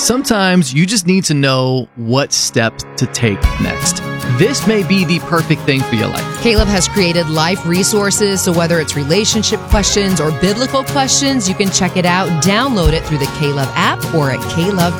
Sometimes you just need to know what steps to take next. This may be the perfect thing for your life. Caleb has created life resources, so whether it's relationship questions or biblical questions, you can check it out, download it through the Caleb app or at caleb.fm.